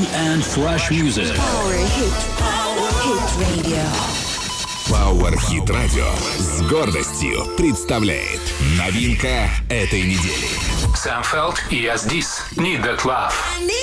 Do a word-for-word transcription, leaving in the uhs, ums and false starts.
and fresh music. Power Hit. Hit Radio. Power Hit Radio с гордостью представляет новинка этой недели. Sam Feld и As This Need That Love.